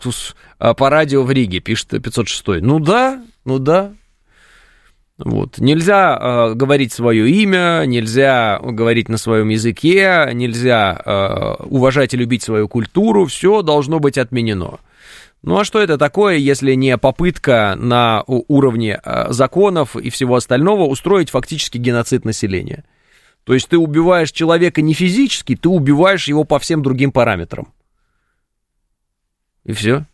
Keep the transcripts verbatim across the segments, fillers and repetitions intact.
по радио в Риге, пишет пятьсот шестой. Ну да, ну да. Вот. Нельзя э, говорить свое имя, нельзя говорить на своем языке, нельзя э, уважать и любить свою культуру, все должно быть отменено. Ну а что это такое, если не попытка на уровне э, законов и всего остального устроить фактически геноцид населения? То есть ты убиваешь человека не физически, ты убиваешь его по всем другим параметрам. И все.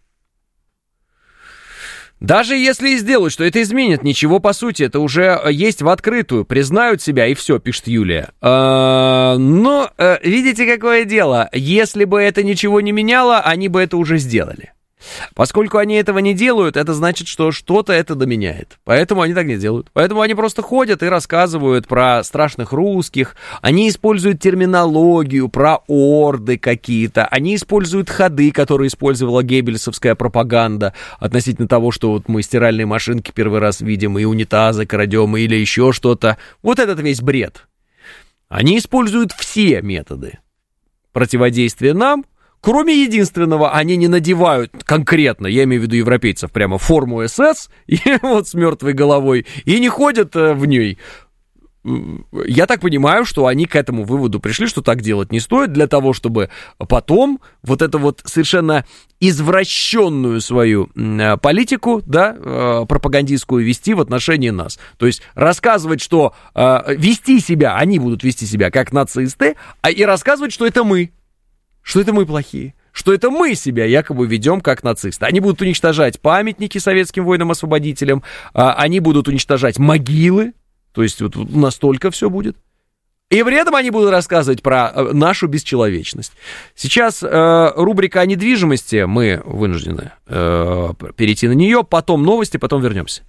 Даже если и сделают, что это изменит, ничего по сути, это уже есть в открытую, признают себя, и все, пишет Юлия. А, но, видите, какое дело, если бы это ничего не меняло, они бы это уже сделали. Поскольку они этого не делают, это значит, что что-то это доменяет. Поэтому они так не делают. Поэтому они просто ходят и рассказывают про страшных русских. Они используют терминологию, про орды какие-то. Они используют ходы, которые использовала геббельсовская пропаганда относительно того, что вот мы стиральные машинки первый раз видим, и унитазы крадем, или еще что-то. Вот этот весь бред. Они используют все методы противодействия нам. Кроме единственного, они не надевают конкретно, я имею в виду европейцев, прямо форму эс эс, и вот с мертвой головой, и не ходят в ней. Я так понимаю, что они к этому выводу пришли, что так делать не стоит, для того, чтобы потом вот эту вот совершенно извращенную свою политику, да, пропагандистскую вести в отношении нас. То есть рассказывать, что вести себя, они будут вести себя как нацисты, а и рассказывать, что это мы. Что это мы плохие, что это мы себя якобы ведем как нацисты. Они будут уничтожать памятники советским воинам-освободителям, они будут уничтожать могилы, то есть вот настолько все будет. И при этом они будут рассказывать про нашу бесчеловечность. Сейчас э, рубрика о недвижимости, мы вынуждены э, перейти на нее, потом новости, потом вернемся.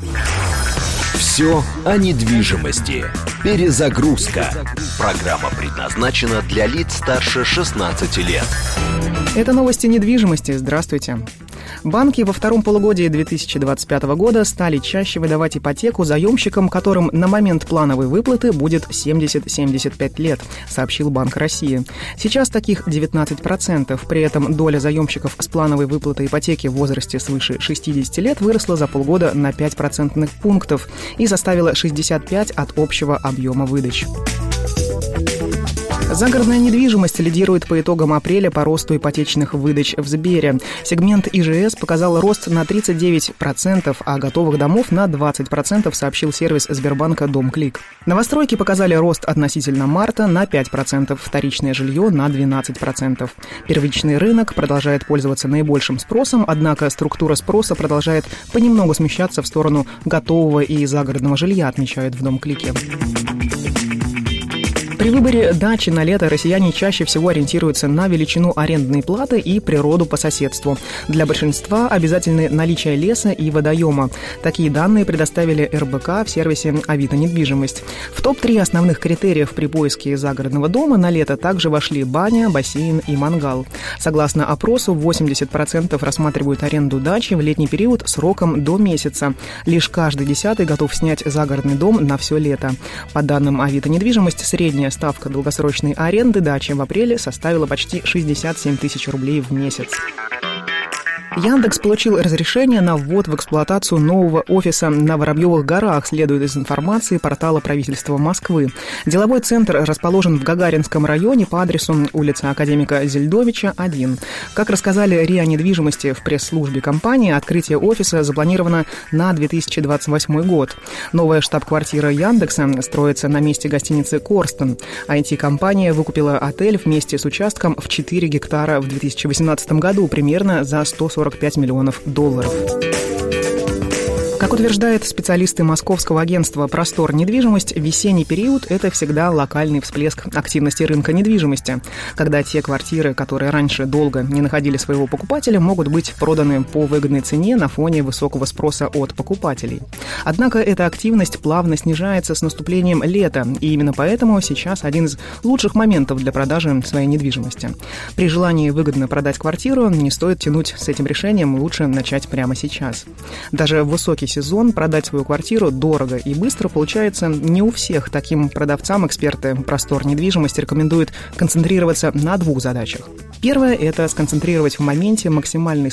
Все о недвижимости. Перезагрузка. Программа предназначена для лиц старше шестнадцати лет. Это новости недвижимости. Здравствуйте. Банки во втором полугодии две тысячи двадцать пятого года стали чаще выдавать ипотеку заемщикам, которым на момент плановой выплаты будет семьдесят - семьдесят пять лет, сообщил Банк России. Сейчас таких девятнадцать процентов. При этом доля заемщиков с плановой выплатой ипотеки в возрасте свыше шестидесяти лет выросла за полгода на пять процентных пунктов и составила шестьдесят пять от общего объема выдач. Загородная недвижимость лидирует по итогам апреля по росту ипотечных выдач в Сбере. Сегмент И Ж С показал рост на тридцать девять процентов, а готовых домов на двадцать процентов, сообщил сервис Сбербанка «Дом-клик». Новостройки показали рост относительно марта на пять процентов, вторичное жилье на двенадцать процентов. Первичный рынок продолжает пользоваться наибольшим спросом, однако структура спроса продолжает понемногу смещаться в сторону готового и загородного жилья, отмечают в «Дом-клике». При выборе дачи на лето россияне чаще всего ориентируются на величину арендной платы и природу по соседству. Для большинства обязательны наличие леса и водоема. Такие данные предоставили Эр Бэ Ка в сервисе Авито недвижимость. В топ три основных критериев при поиске загородного дома на лето также вошли баня, бассейн и мангал. Согласно опросу, восемьдесят процентов рассматривают аренду дачи в летний период сроком до месяца. Лишь каждый десятый готов снять загородный дом на все лето. По данным Авито недвижимость, средняя ставка долгосрочной аренды дачи в апреле составила почти шестьдесят семь тысяч рублей в месяц. Яндекс получил разрешение на ввод в эксплуатацию нового офиса на Воробьевых горах, следует из информации портала правительства Москвы. Деловой центр расположен в Гагаринском районе по адресу улица Академика Зельдовича, один. Как рассказали РИА недвижимости в пресс-службе компании, открытие офиса запланировано на две тысячи двадцать восьмой год. Новая штаб-квартира Яндекса строится на месте гостиницы «Корстон». ай ти-компания выкупила отель вместе с участком в четыре гектара в две тысячи восемнадцатом году, примерно за сто сорок пять миллионов долларов. Как утверждают специалисты московского агентства «Простор недвижимость», весенний период – это всегда локальный всплеск активности рынка недвижимости, когда те квартиры, которые раньше долго не находили своего покупателя, могут быть проданы по выгодной цене на фоне высокого спроса от покупателей. Однако эта активность плавно снижается с наступлением лета, и именно поэтому сейчас один из лучших моментов для продажи своей недвижимости. При желании выгодно продать квартиру не стоит тянуть с этим решением, лучше начать прямо сейчас. Даже в высокий сезон продать свою квартиру дорого и быстро получается не у всех. Таким продавцам эксперты «Простор недвижимости» рекомендуют концентрироваться на двух задачах. Первое – это сконцентрировать в моменте максимальный